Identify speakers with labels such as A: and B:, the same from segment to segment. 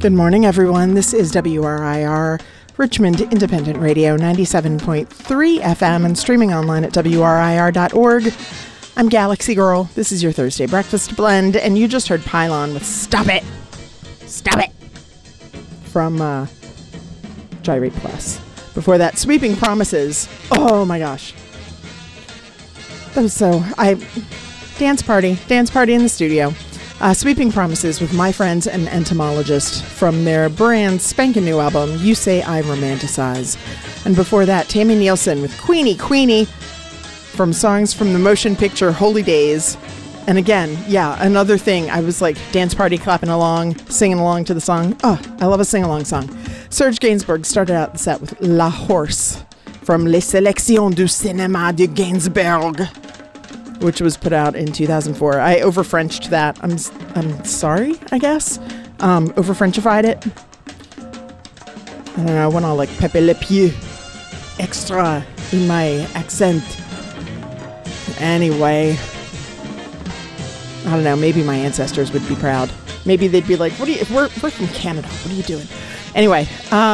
A: Good morning, everyone. This is WRIR, Richmond Independent Radio, 97.3 FM, and streaming online at WRIR.org. I'm Galaxy Girl. This is your Thursday Breakfast Blend, and you just heard Pylon with Stop It! Stop It! From Gyrate Plus. Before that, Sweeping Promises. Oh my gosh. That was so... Dance party in the studio. Sweeping Promises with my friends and Entomologist from their brand spanking new album, You Say I Romanticize. And before that, Tammy Nielsen with Queenie from songs from the motion picture Holy Days. And again, yeah, another thing, I was like dance party clapping along, singing along to the song. Oh, I love a sing-along song. Serge Gainsbourg started out the set with La Horse from Les Sélections du Cinéma de Gainsbourg, which was put out in 2004. I over-Frenched that. I'm sorry, I guess. Over-Frenchified it. I don't know, I went all like Pepe Le Pew extra in my accent. Anyway, I don't know, maybe my ancestors would be proud. Maybe they'd be like, we're from Canada, what are you doing? Anyway,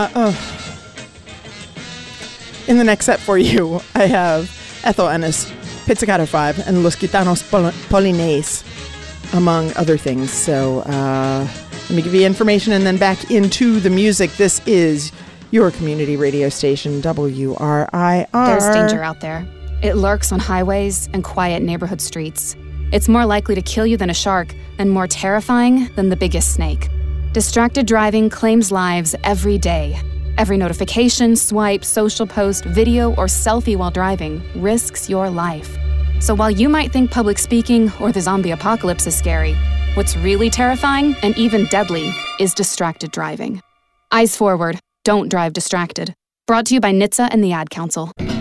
A: in the next set for you, I have Ethel Ennis, Pizzicato 5, and Los Gitanos Polines, among other things. So let me give you information and then back into the music. This is your community radio station, WRIR.
B: There's danger out there. It lurks on highways and quiet neighborhood streets. It's more likely to kill you than a shark and more terrifying than the biggest snake. Distracted driving claims lives every day. Every notification, swipe, social post, video, or selfie while driving risks your life. So while you might think public speaking or the zombie apocalypse is scary, what's really terrifying and even deadly is distracted driving. Eyes forward, don't drive distracted. Brought to you by NHTSA and the Ad Council.